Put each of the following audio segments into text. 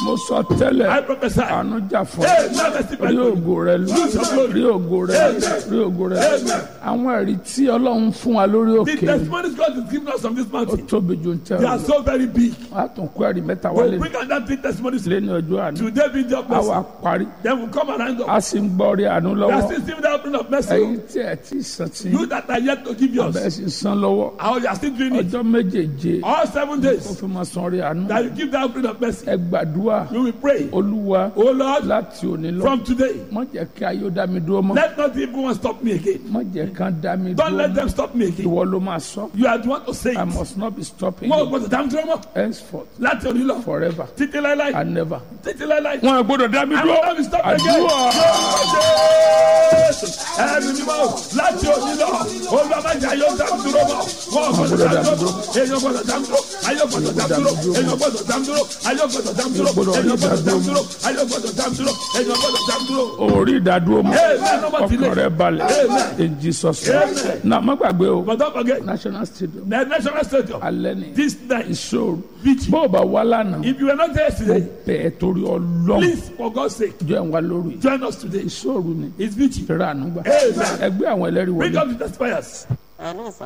mo sọ tẹ́lẹ̀ I prophesy. àánú jà fún Hey, mercy, rí ògo rẹ lù Lose your glory. rí ògo rẹ lù rí ògo rẹ lù. Amen. àwọn ẹ̀rí tí Ọlọ́run fún wa lórí The òkè testimonies God is giving us from this ó mountain, tóbi ju they are ntẹ́ so very big. a tún kó ẹ̀rí mẹ́ta We'll wálé bring another three testimonies lé ní ọjọ́ àná today being the a mercy. wà parí Then we'll come around a up. sì ń gbọ́ orí àánú We are lọ́wọ́ still receiving the opening of mercy. ẹ̀yin tí ẹ̀ tí sàn tí You that are yet to give yours, bẹ́ẹ̀ sì san lọ́wọ́ how you are still doing it. ọjọ́ méjèèje All 7 ó days fi máa san orí àánú that you give the opening of mercy, ẹ gbàdúrà you will pray. Olúwa Oh Lord, láti òní lọ from today, má jẹ́ kí ayé ó dá mi dúró mọ́ let not even one stop me again. má jẹ́ kán dá mi Don't dúró let mọ́ them stop me again. ìwọ ló máa sọ You are the one to say I it. must not be stopping Mo you gbọ́dọ̀ dáhùn dúró mọ́. henceforth Láti òní lọ. forever Títí láíláí. and never. Títí láíláí. wọn gbọ́dọ̀ dá mi I dúró will not be stopped again. àdúrà Ẹ̀mí mímọ́ láti òní lọ. Olùwàmájà yóò dáhùn dúró mọ́. Wọ́n gbọ́dọ̀ dáhùn dúró. Èèyàn gbọ́dọ̀ dáhùn dúró. Ayọ̀ gbọ́dọ̀ dáhùn dúró. Èèyàn gbọ́dọ̀ dáhùn dúró. Ayọ̀ gbọ́dọ̀ dáhùn dúró. Èèyàn gbọ́dọ̀ dáhùn dúró. Ayọ̀ gbọ́dọ̀ dáhùn dúró. Èèyàn gbọ́dọ̀ dáhùn dúró. orí ìdádúró mọ́ Amen. Nobody ọkàn delay. rẹ balẹ̀ Amen. in Jesus name. Amen. na má gbàgbé o But don't forget, National Stadium the National Stadium, alẹ́ ni this night, ìṣòro vigil. bó o bá wá lánàá If you were not there yesterday, bẹ́ẹ̀ torí Ọlọ́run please, for God's sake, jọ ẹ̀ wá lórí join us today. ìṣòro ni It's vigil. ìfẹ́rẹ́ ànúgbà Amen. ẹgbẹ́ àwọn ẹlẹ́rìí Bring wọlé up the testifiers. Àlùfà,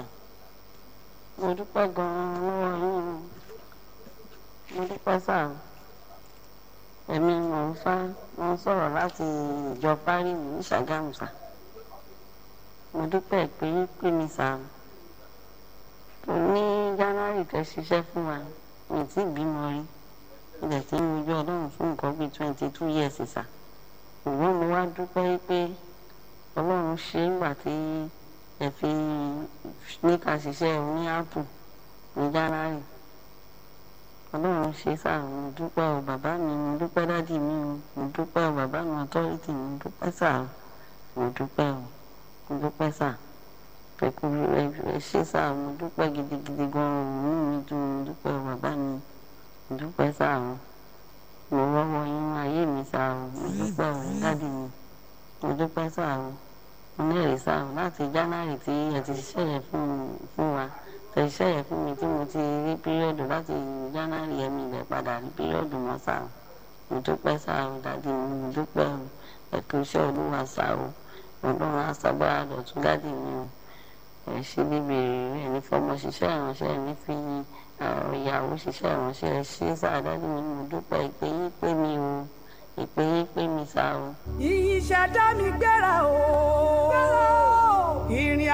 mo dúpẹ́ gan-an lọ́wọ́ yín o. Mo dúpẹ́ sáà. Èmi mò ń sọ̀rọ̀ láti ìjọ Fárímù ní Ṣàgámù sà. Mo dúpẹ́ pé pé mi sà. Tó ní January tẹ́ ṣiṣẹ́ fún wa, mi tí bímọ rí. Mo dẹ̀ tí mo jọ Ọlọ́run fún nǹkan bíi 22 years sà. Ṣùgbọ́n mo wá dúpẹ́ pé Ọlọ́run ṣe é nígbà tí ẹ fi ní ká ṣiṣẹ́ oní áàpù ní January. Ọlọ́run ṣe sáà mo dúpẹ́ o bàbá mi, mo dúpẹ́ dádì mi o, mo dúpẹ́ o bàbá mi authority, mo dúpẹ́ sáà o, mo dúpẹ́ o, mo dúpẹ́ sáà. Pẹ̀kú ẹ ṣe sáà mo dúpẹ́ gidigidi gan-an, inú mi dùn, mo dúpẹ́ o bàbá mi, mo dúpẹ́ sáà o. Mo rọ́wọ́ inú ayé mi sáà o, mo dúpẹ́ o dádì mi, mo dúpẹ́ sáà o. Mo ní èrè sáà o láti January tí ẹ ti ṣiṣẹ́ yẹn fún wa. Iṣẹ́ yẹn fún mi tí mo ti rí píríọ̀dù láti January ẹ̀mí ilẹ̀ padà rí píríọ̀dù mọ́ sáà o. Mo dúpẹ́ sáà o dádì mi, mo dúpẹ́ o ẹ̀kú iṣẹ́ Olúwa sáà o. Ọlọ́run aṣàgbára dọ̀tún dádì mi o. Ẹ ṣe níbi èrè ní fọmọ ṣiṣẹ́ ìránṣẹ́ ní fi ìyàwó ṣiṣẹ́ ìránṣẹ́ ẹ ṣe sáà dádì mi, mo dúpẹ́ ìpè yín pé mi o. Ìpè yín pé mi sáà o. Ìyìn ṣẹ̀dá mi gbéra o. Ìrìn